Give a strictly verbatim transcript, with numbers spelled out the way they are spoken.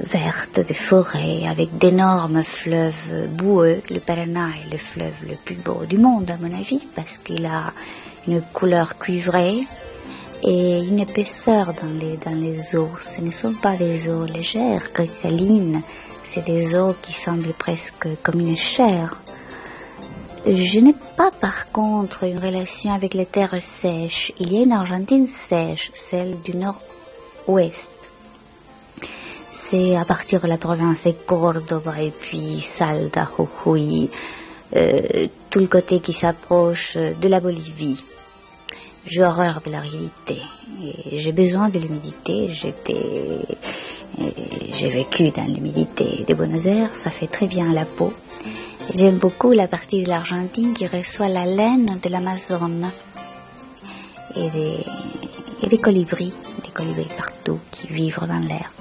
vertes, des forêts, avec d'énormes fleuves boueux. Le Paraná est le fleuve le plus beau du monde, à mon avis, parce qu'il a une couleur cuivrée et une épaisseur dans les, dans les eaux. Ce ne sont pas des eaux légères, cristallines, c'est des eaux qui semblent presque comme une chair. Je n'ai pas par contre une relation avec les terres sèches. Il y a une Argentine sèche, celle du nord-ouest. C'est à partir de la province de Córdoba et puis Salta, Jujuy, euh, tout le côté qui s'approche de la Bolivie. J'ai horreur de l'aridité et j'ai besoin de l'humidité. J'étais, j'ai vécu dans l'humidité de Buenos Aires, ça fait très bien à la peau. J'aime beaucoup la partie de l'Argentine qui reçoit la laine de l'Amazone et des, et des colibris, des colibris partout qui vivent dans l'air.